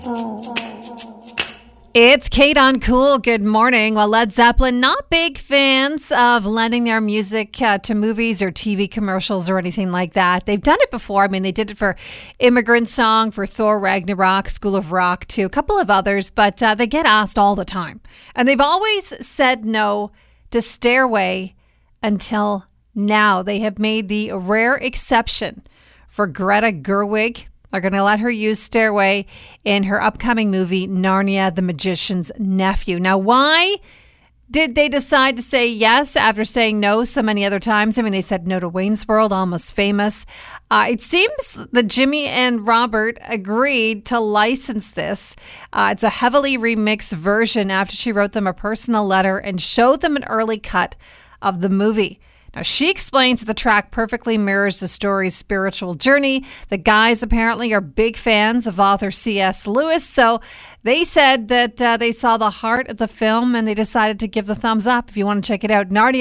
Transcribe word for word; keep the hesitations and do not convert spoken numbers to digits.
It's Kate on Cool. Good morning. Well, Led Zeppelin, not big fans of lending their music uh, to movies or T V commercials or anything like that. They've done it before. I mean, they did it for Immigrant Song, for Thor Ragnarok, School of Rock, too, a couple of others, but uh, they get asked all the time. And they've always said no to Stairway until now. They have made the rare exception for Greta Gerwig. Are going to let her use Stairway in her upcoming movie, Narnia, the Magician's Nephew. Now, why did they decide to say yes after saying no so many other times? I mean, they said no to Wayne's World, Almost Famous. Uh, it seems that Jimmy and Robert agreed to license this. Uh, it's a heavily remixed version after she wrote them a personal letter and showed them an early cut of the movie. Now, she explains that the track perfectly mirrors the story's spiritual journey. The guys apparently are big fans of author C S Lewis, so they said that uh, they saw the heart of the film and they decided to give the thumbs up. If you want to check it out, Narnia